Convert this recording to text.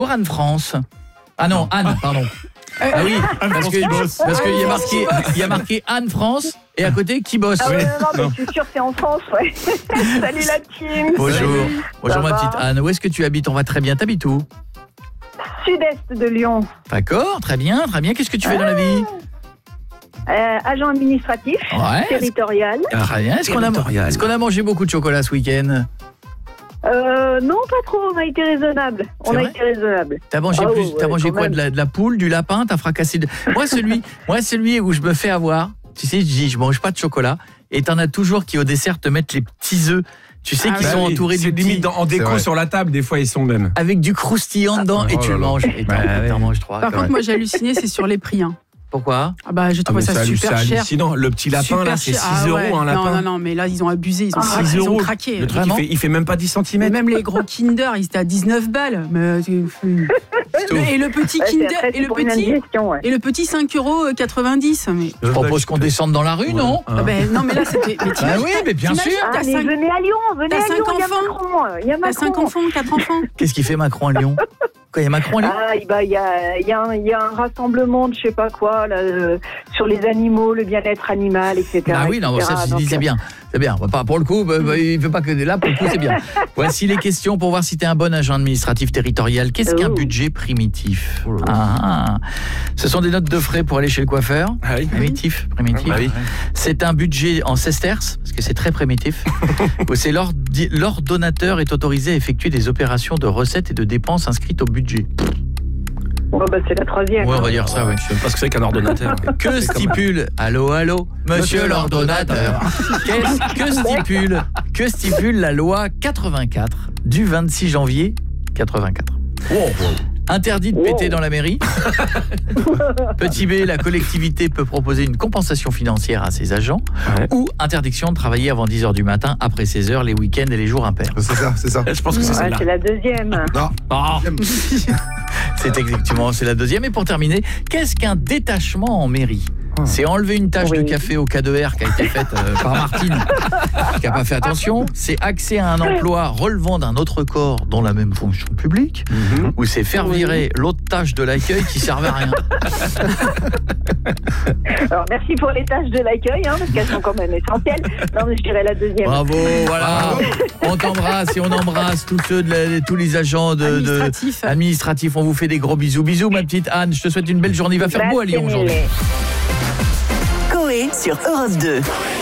pour Anne-France. Ah non, Anne, pardon. Ah oui, parce qu'il y a marqué Anne-France et à côté qui bosse. Ah ouais, non, mais je suis sûre que c'est en France, ouais. Salut la team. Bonjour. Bonjour ma va petite Anne. Où est-ce que tu habites? On va très bien. T'habites où? Sud-est de Lyon. D'accord, très bien, très bien. Qu'est-ce que tu fais dans la vie? Agent administratif, territorial. Très bien. Est-ce qu'on a mangé beaucoup de chocolat ce week-end? Non, pas trop, on a été raisonnable. T'as mangé t'as mangé quoi? De la poule, du lapin? T'as fracassé Moi, celui où je me fais avoir, tu sais, je mange pas de chocolat. Et t'en as toujours qui au dessert te mettent les petits œufs. Tu sais qu'ils sont entourés du limite en déco sur la table, des fois ils sont même. Avec du croustillant dedans et tu le manges. Et t'en manges 3. Par contre, moi j'ai halluciné, c'est sur les prix. Pourquoi? Ah bah j'ai trouvé ça super cher. Hallucinant. Le petit lapin super là, c'est 6 cher. euros un lapin. Non, mais là ils ont abusé, ils ont 6 euros. craqué. Le truc il fait même pas 10 cm. Et même les gros Kinder, ils étaient à 19 balles. Mais... Et le petit Kinder et le petit 5,90 €. Mais... Je propose qu'on descende dans la rue, non? Non mais là c'était oui, mais bien sûr. Venez à Lyon, il y a Macron. T'as 5 enfants, 4 enfants. Qu'est-ce qu'il fait Macron à Lyon? Quoi, il y a Macron à Lyon? Il y a un rassemblement de je sais pas quoi là, sur les animaux, le bien-être animal, etc. Ah oui, non, ça c'est bien. C'est bien. Pour le coup, il ne veut pas que là, pour le coup, c'est bien. Voici les questions pour voir si tu es un bon agent administratif territorial. Qu'est-ce qu'un budget primitif? Ce sont des notes de frais pour aller chez le coiffeur. Primitif. C'est un budget en sesterces, parce que c'est très primitif. C'est l'ordonnateur est autorisé à effectuer des opérations de recettes et de dépenses inscrites au budget. C'est la troisième. Ouais, on va dire ça, oui. Je sais pas ce que c'est qu'un ordonnateur. Que stipule, allô, monsieur l'ordonnateur. Que stipule la loi 84 du 26 janvier 84? Interdit de péter dans la mairie. Petit B, la collectivité peut proposer une compensation financière à ses agents. Ou interdiction de travailler avant 10h du matin, après 16h, les week-ends et les jours impairs. C'est ça. Je pense que c'est celle-là. C'est la deuxième. C'est la deuxième. Et pour terminer, qu'est-ce qu'un détachement en mairie? C'est enlever une tache de café au K2R qui a été faite par Martine, qui n'a pas fait attention. C'est accès à un emploi relevant d'un autre corps dont la même fonction publique. Ou c'est faire virer l'autre tâche de l'accueil qui servait à rien. Alors merci pour les tâches de l'accueil, parce qu'elles sont quand même essentielles. Non, mais je dirais la deuxième. Bravo, voilà. On t'embrasse et on embrasse tous ceux tous les agents administratifs. On vous fait des gros bisous. Bisous ma petite Anne, je te souhaite une belle journée. Il va faire beau à Lyon aujourd'hui. Coé sur Europe 2.